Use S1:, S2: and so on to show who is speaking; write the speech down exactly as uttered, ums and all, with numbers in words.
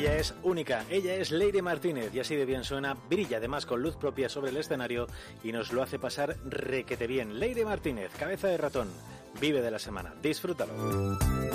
S1: Ella es única, ella es Leire Martínez y así de bien suena, brilla además con luz propia sobre el escenario y nos lo hace pasar requete bien. Leire Martínez, cabeza de ratón, vive de la semana, disfrútalo.